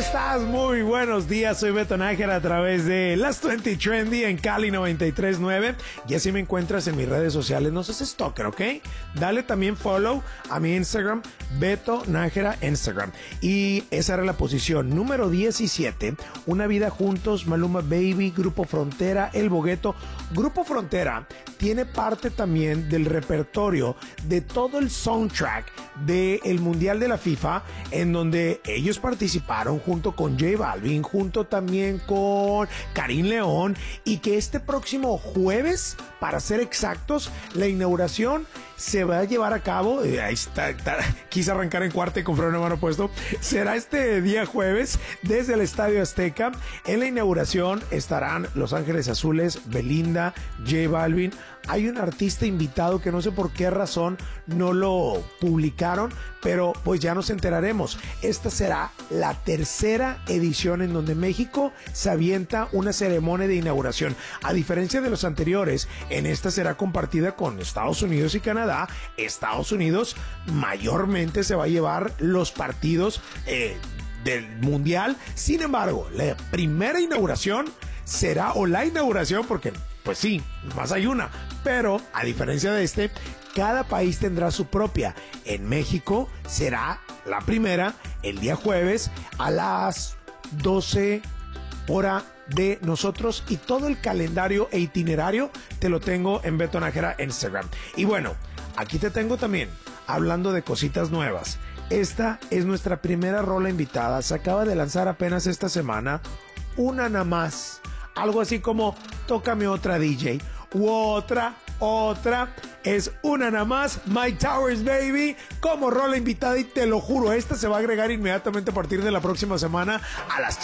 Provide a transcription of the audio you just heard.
estás? Muy buenos días, soy Beto Nájera a través de Las 20 Trendy en Cali 93.9 y así me encuentras en mis redes sociales. No seas stalker, ¿ok? Dale también follow a mi Instagram, Beto Nájera Instagram. Y esa era la posición número 17, Una Vida Juntos, Maluma Baby, Grupo Frontera, El Bogueto. Grupo Frontera tiene parte también del repertorio de todo el soundtrack del Mundial de la FIFA, en donde ellos participaron junto con J Balvin, junto también con Karim León, y que este próximo jueves, para ser exactos, la inauguración se va a llevar a cabo, ahí está, quise arrancar en cuarta y con freno de mano puesto, será este día jueves desde el Estadio Azteca. En la inauguración estarán Los Ángeles Azules, Belinda, J Balvin. Hay un artista invitado que no sé por qué razón no lo publicaron, pero pues ya nos enteraremos. Esta será la tercera edición en donde México se avienta una ceremonia de inauguración. A diferencia de los anteriores, en esta será compartida con Estados Unidos y Canadá. Estados Unidos mayormente se va a llevar los partidos del Mundial. Sin embargo, la primera inauguración será, o la inauguración, porque pues sí, más hay una, pero a diferencia de este, cada país tendrá su propia. En México será la primera el día jueves a las 12 hora de nosotros, y todo el calendario e itinerario te lo tengo en Beto Nájera en Instagram. Y bueno, aquí te tengo también hablando de cositas nuevas. Esta es nuestra primera rola invitada, se acaba de lanzar apenas esta semana, Una Nada Más. Algo así como Tócame Otra DJ, u otra, es Una Nada Más, Mike Towers Baby, como rola invitada, y te lo juro, esta se va a agregar inmediatamente a partir de la próxima semana a las